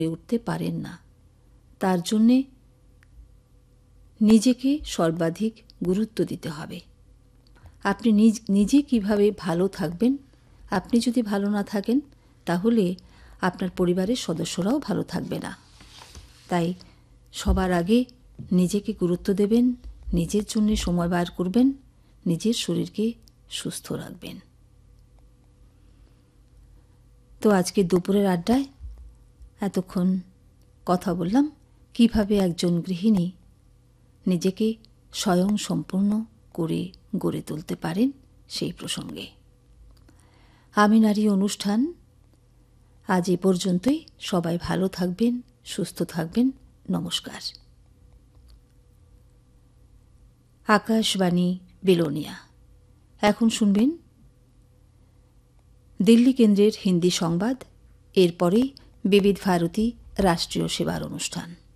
উঠতে পারেন না, তার জন্যে নিজেকে সর্বাধিক গুরুত্ব দিতে হবে। আপনি নিজে কিভাবে ভালো থাকবেন, আপনি যদি ভালো না থাকেন তাহলে আপনার পরিবারের সদস্যরাও ভালো থাকবে না। তাই সবার আগে নিজেকে গুরুত্ব দেবেন, নিজের জন্য সময় বার করবেন, নিজের শরীরকে সুস্থ রাখবেন। তো আজকে দুপুরের আড্ডায় এতক্ষণ কথা বললাম কিভাবে একজন গৃহিণী নিজেকে স্বয়ং সম্পূর্ণ করে গড়ে তুলতে পারেন সেই প্রসঙ্গে। আমি নারী অনুষ্ঠান আজ এ পর্যন্তই। সবাই ভালো থাকবেন, সুস্থ থাকবেন। নমস্কার। আকাশবাণী বেলোনিয়া। এখন শুনবেন দিল্লি কেন্দ্রের হিন্দি সংবাদ, এরপরেই বিবিধ ভারতী রাষ্ট্রীয় সেবার অনুষ্ঠান।